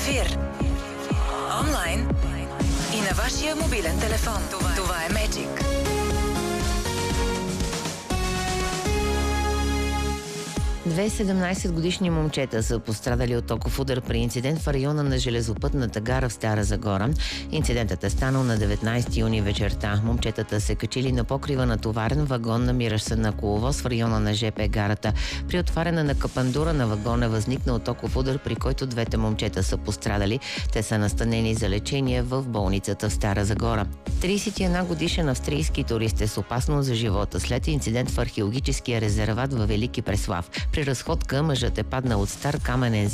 ефир. Онлайн и на вашия мобилен телефон. Това е Magic. 17-годишни момчета са пострадали от токов удар при инцидент в района на железопътната гара в Стара Загора. Инцидентът е станал на 19 юни вечерта. Момчетата се качили на покрива на товарен вагон, намиращ се на коловоз в района на ЖП гарата. При отваряне на капандура на вагона възникнал токов удар, при който двете момчета са пострадали. Те са настанени за лечение в болницата в Стара Загора. 31 годишен австрийски турист е с опасност за живота след инцидент в археологическия резерват във Велики Преслав. При разходка мъжът е паднал от стар каменен